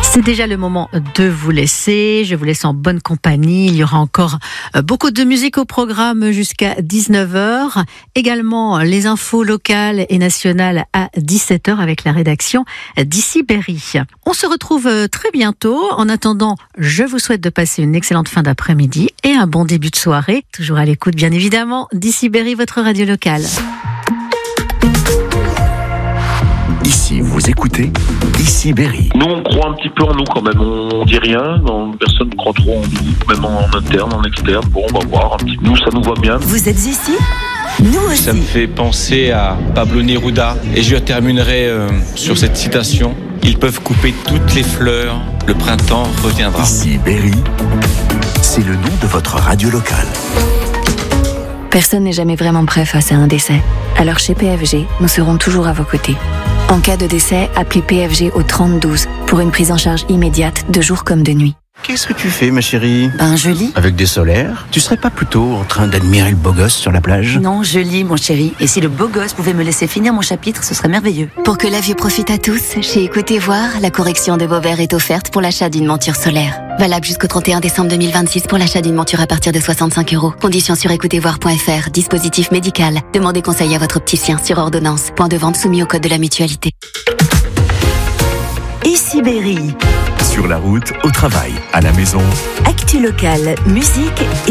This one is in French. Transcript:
C'est déjà le moment de vous laisser. Je vous laisse en bonne compagnie. Il y aura encore beaucoup de musique au programme jusqu'à 19h. Également les infos locales et nationales à 17h avec la rédaction d'Ici Berry. On se retrouve très bientôt. En attendant, je vous souhaite de passer une excellente fin d'après-midi et un bon début de soirée. Toujours à l'écoute, bien évidemment, d'Ici Berry, votre radio locale. Ici, vous écoutez Ici Berry. Nous, on croit un petit peu en nous quand même. On dit rien, personne ne croit trop en nous, même en interne, en externe. Bon, on va voir un petit peu. Nous, ça nous va bien. Vous êtes ici ? Nous aussi. Ça me fait penser à Pablo Neruda. Et je terminerai sur cette citation. Ils peuvent couper toutes les fleurs, le printemps reviendra. Ici Berry, c'est le nom de votre radio locale. Personne n'est jamais vraiment prêt face à un décès. Alors chez PFG, nous serons toujours à vos côtés. En cas de décès, appelez PFG au 3012 pour une prise en charge immédiate de jour comme de nuit. Qu'est-ce que tu fais, ma chérie ? Je lis. Avec des solaires ? Tu serais pas plutôt en train d'admirer le beau gosse sur la plage ? Non, je lis, mon chéri. Et si le beau gosse pouvait me laisser finir mon chapitre, ce serait merveilleux. Pour que la vue profite à tous, chez Écoutez Voir, la correction de vos verres est offerte pour l'achat d'une monture solaire. Valable jusqu'au 31 décembre 2026 pour l'achat d'une monture à partir de 65 €. Conditions sur écoutezvoir.fr. Dispositif médical. Demandez conseil à votre opticien sur ordonnance. Point de vente soumis au code de la mutualité. Ici Berry. Sur la route, au travail, à la maison. Actu locale, musique et